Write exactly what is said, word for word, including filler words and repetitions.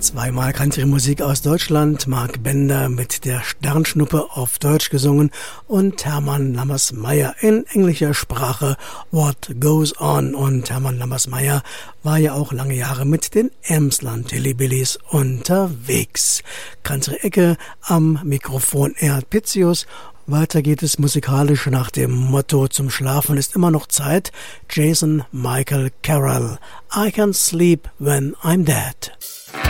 Zweimal Country-Musik aus Deutschland, Mark Bender mit der Sternschnuppe auf Deutsch gesungen und Hermann Lammersmeyer in englischer Sprache What Goes On. Und Hermann Lammersmeyer war ja auch lange Jahre mit den Emsland Hillbillies unterwegs. Country-Ecke am Mikrofon Erhard Pitzius. Weiter geht es musikalisch nach dem Motto: Zum Schlafen ist immer noch Zeit. Jason Michael Carroll, I Can Sleep When I'm Dead.